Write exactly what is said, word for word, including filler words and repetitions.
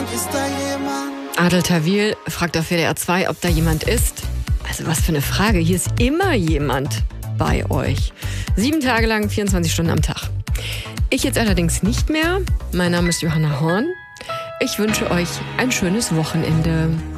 jemand, ist da jemand? Adel Tawil fragt auf W D R zwei, ob da jemand ist. Also was für eine Frage. Hier ist immer jemand bei euch. Sieben Tage lang, vierundzwanzig Stunden am Tag. Ich jetzt allerdings nicht mehr. Mein Name ist Johanna Horn. Ich wünsche euch ein schönes Wochenende.